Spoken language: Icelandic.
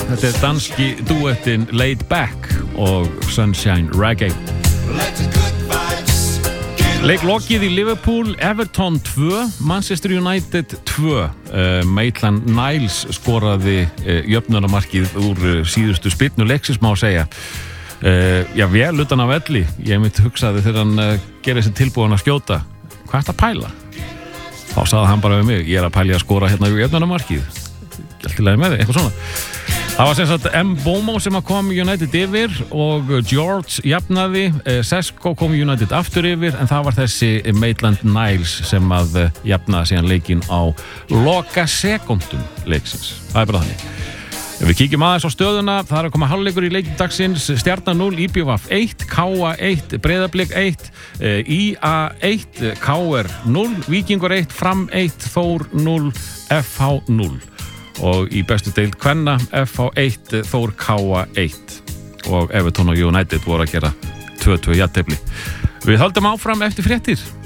Þetta danski duettin Laid Back og Sunshine Reggae. Leik lokið í Liverpool, Everton 2, Manchester United 2. Maitland-Niles skoraði jöfnunarmarkið úr síðustu spyrnu leiksins, má segja. Vel utan af velli. Ég myndi hugsaði þegar hann gerir sér tilbúin að skjóta. Hvað ertu að pæla? Þá sagði hann bara við mig, ég að pæla að skora hérna í jöfnunarmarkið. Gæltilega með þig, eitthvað svona. Það var sem sagt Mbomo sem kom United yfir og George jafnaði, Sesko kom United aftur yfir, en það var þessi Maitland-Niles sem að jafnaði síðan leikinn á loka sekúndum leiksins. Það bara þannig. Ef við kíkjum aðeins á stöðuna, það er að koma hálfleikur í leikinn dagsins, Stjarnan 0, IBVF 1, KA 1, Breiðablik 1, IA 1, KR 0, Víkingur 1, Fram 1, Þór 0, FH 0. Og í bestu deild kvenna FH 1, Þór KA 1 og Everton og United voru að gera 2-2 jafntefli. Við höldum áfram eftir fréttir.